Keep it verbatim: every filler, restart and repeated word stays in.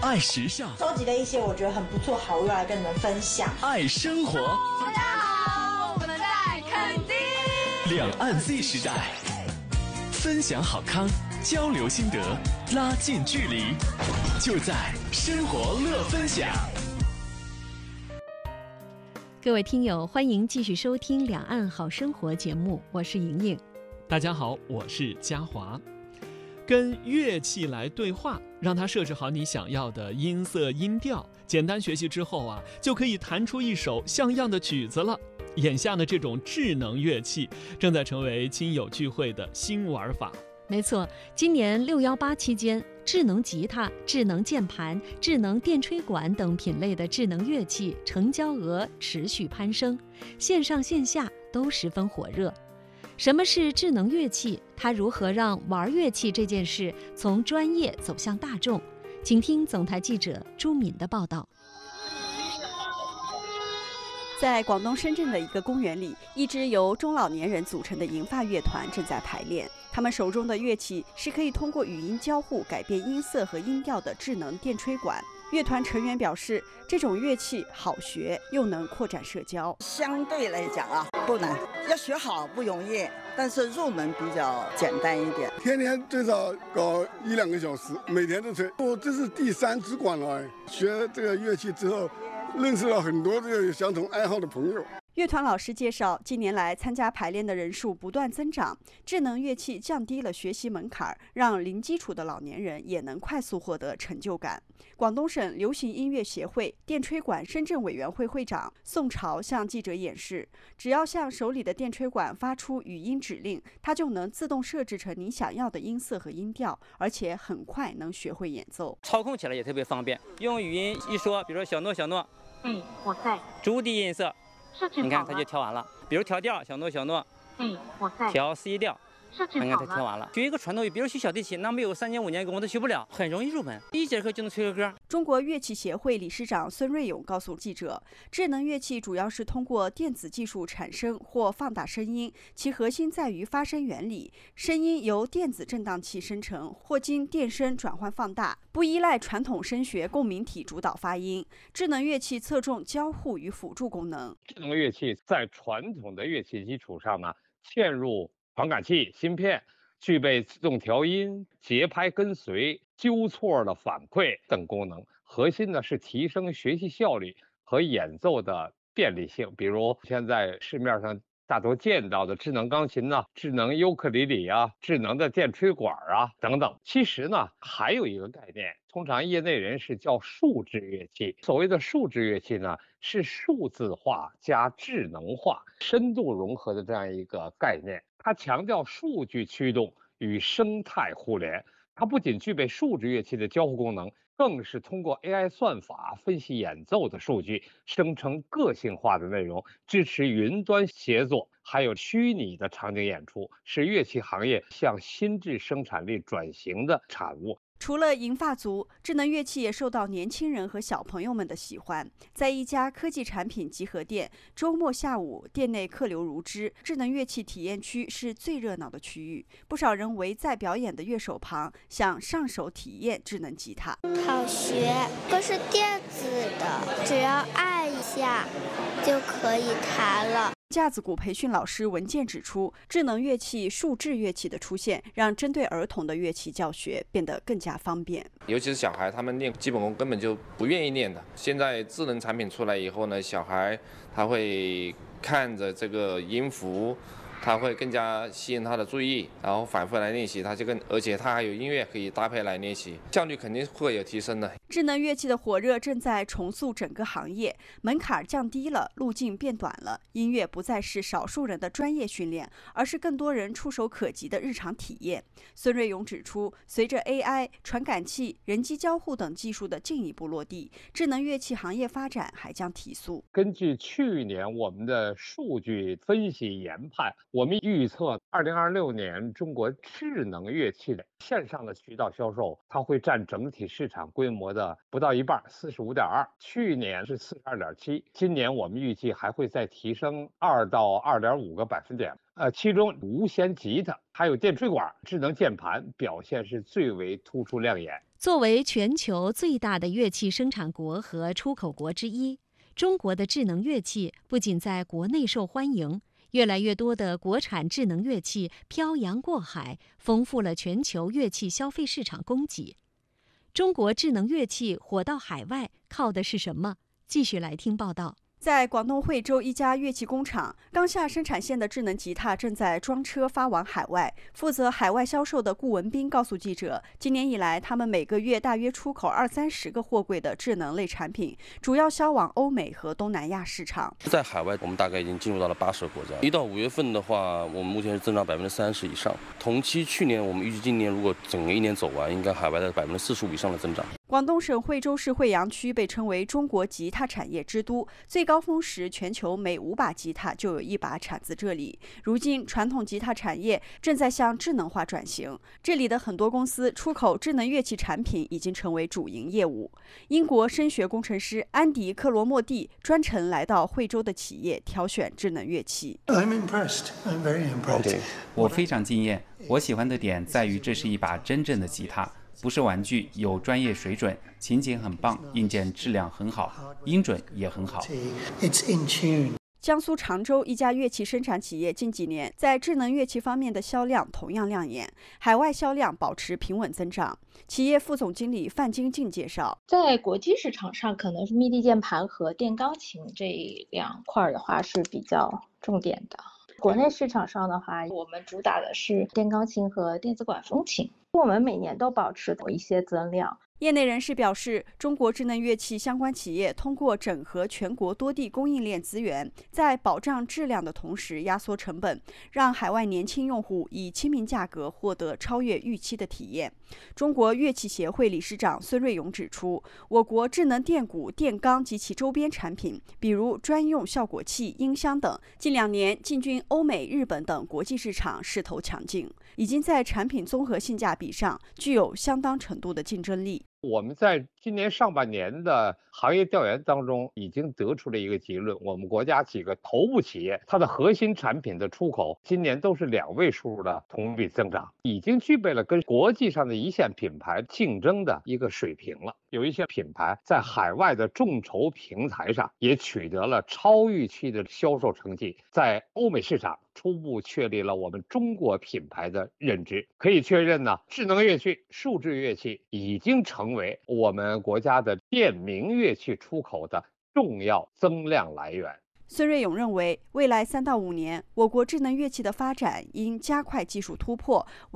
爱时尚， 收集了一些我觉得很不错好物来跟你们分享。 爱生活， 大家好，我们在垦丁。 两岸 Z 时代，分享好康，交流心得，拉近距离，就在生活乐分享。 各位听友，欢迎继续收听《两岸好生活》节目，我是莹莹。 大家好，我是嘉华。跟乐器来对话，让它设置好你想要的音色音调，简单学习之后啊，就可以弹出一首像样的曲子了。眼下的这种智能乐器正在成为亲友聚会的新玩法。 没错，今年六幺八期间，智能吉他、智能键盘、智能电吹管等品类的智能乐器成交额持续攀升，线上线下都十分火热。什么是智能乐器？它如何让玩乐器这件事从专业走向大众？请听总台记者朱敏的报道。 在广东深圳的一个公园里，一支由中老年人组成的银发乐团正在排练。他们手中的乐器是可以通过语音交互改变音色和音调的智能电吹管。乐团成员表示，这种乐器好学，又能扩展社交。 相对来讲啊，不难，要学好不容易，但是入门比较简单一点。 天天最少搞一两个小时，每天都吹。我这是第三支管了，学这个乐器之后，认识了很多这个相同爱好的朋友。 乐团老师介绍，近年来参加排练的人数不断增长，智能乐器降低了学习门槛，让零基础的老年人也能快速获得成就感。广东省流行音乐协会电吹管深圳委员会会长宋朝向记者演示，只要向手里的电吹管发出语音指令，它就能自动设置成你想要的音色和音调，而且很快能学会演奏。 操控起来也特别方便，用语音一说，比如说小诺小诺， 哎，我在。 逐低音色。你看，它就调完了。比如调调，小诺小诺， 哎，我在。 调 C 调，你看它调完了。学一个传统乐，比如学小提琴，那没有三年五年功我都学不了，很容易入门，一节课就能吹个歌。 中国乐器协会理事长孙瑞勇告诉记者，智能乐器主要是通过电子技术产生或放大声音，其核心在于发声原理。声音由电子振荡器生成，或经电声转换放大，不依赖传统声学共鸣体主导发音。智能乐器侧重交互与辅助功能。 智能乐器在传统的乐器基础上呢，嵌入传感器、芯片，具备自动调音、节拍跟随、纠错的反馈等功能。核心呢是提升学习效率和演奏的便利性。比如现在市面上大多见到的智能钢琴呢、智能尤克里里啊、智能的电吹管啊等等。其实呢，还有一个概念，通常业内人士叫数字乐器。所谓的数字乐器呢，是数字化加智能化、深度融合的这样一个概念。它强调数据驱动与生态互联。它不仅具备数字乐器的交互功能，更是通过 A I 算法分析演奏的数据，生成个性化的内容，支持云端协作，还有虚拟的场景演出，是乐器行业向新质生产力转型的产物。 除了银发族，智能乐器也受到年轻人和小朋友们的喜欢。在一家科技产品集合店，周末下午店内客流如织，智能乐器体验区是最热闹的区域。不少人围在表演的乐手旁，想上手体验智能吉他。 好学，都是电子的，只要按一下就可以弹了。 架子鼓培训老师文健指出，智能乐器、数字乐器的出现，让针对儿童的乐器教学变得更加方便。 尤其是小孩，他们练基本功根本就不愿意练的。现在智能产品出来以后呢，小孩他会看着这个音符，它会更加吸引他的注意，然后反复来练习，他就更，而且它还有音乐可以搭配来练习，效率肯定会有提升的。 智能乐器的火热正在重塑整个行业，门槛降低了，路径变短了，音乐不再是少数人的专业训练，而是更多人触手可及的日常体验。孙瑞勇指出，随着 A I、传感器、人机交互等技术的进一步落地，智能乐器行业发展还将提速。 根据去年我们的数据分析研判，我们预测二零二六年中国智能乐器的线上的渠道销售，它会占整体市场规模的不到一半，四十五点二。去年是四十二点七，今年我们预计还会再提升二到二点五个百分点。呃，其中无弦吉他还有电吹管、智能键盘表现是最为突出亮眼。 作为全球最大的乐器生产国和出口国之一，中国的智能乐器不仅在国内受欢迎，越来越多的国产智能乐器漂洋过海，丰富了全球乐器消费市场供给。中国智能乐器火到海外，靠的是什么？继续来听报道。 在广东惠州一家乐器工厂，刚下生产线的智能吉他正在装车发往海外。负责海外销售的顾文斌告诉记者，今年以来，他们每个月大约出口二三十个货柜的智能类产品，主要销往欧美和东南亚市场。 在海外，我们大概已经进入到了八十个国家。一到五月份的话，我们目前是增长百分之三十以上。同期去年，我们预计今年如果整个一年走完，应该海外的百分之四十五以上的增长。 广东省惠州市惠阳区被称为中国吉他产业之都，最高峰时，全球每五把吉他就有一把产自这里。如今，传统吉他产业正在向智能化转型，这里的很多公司出口智能乐器产品已经成为主营业务。英国声学工程师安迪·克罗莫蒂专程来到惠州的企业挑选智能乐器。 I'm impressed. I'm very impressed. 我非常惊艳。我喜欢的点在于这是一把真正的吉他。不是玩具，有专业水准，琴键很棒，硬件质量很好，音准也很好。 江苏常州一家乐器生产企业近几年在智能乐器方面的销量同样亮眼，海外销量保持平稳增长。企业副总经理范金静介绍， 在国际市场上，可能是 M I D I 键盘和电钢琴这两块的话是比较重点的。国内市场上的话，我们主打的是电钢琴和电子管风琴，我们每年都保持一些增量。 业内人士表示，中国智能乐器相关企业通过整合全国多地供应链资源，在保障质量的同时压缩成本，让海外年轻用户以亲民价格获得超越预期的体验。中国乐器协会理事长孙瑞勇指出，我国智能电鼓、电钢及其周边产品，比如专用效果器、音箱等，近两年进军欧美、日本等国际市场势头强劲，已经在产品综合性价比上具有相当程度的竞争力。 我们在今年上半年的行业调研当中已经得出了一个结论，我们国家几个头部企业，它的核心产品的出口今年都是两位数的同比增长，已经具备了跟国际上的一线品牌竞争的一个水平了。有一些品牌在海外的众筹平台上也取得了超预期的销售成绩，在欧美市场初步确立了我们中国品牌的认知。可以确认呢，智能乐器、数字乐器已经成为我们国家的电名乐器出口的重要增量来源。 孙瑞勇认为，未来三到五年，我国智能乐器的发展应加快技术突破，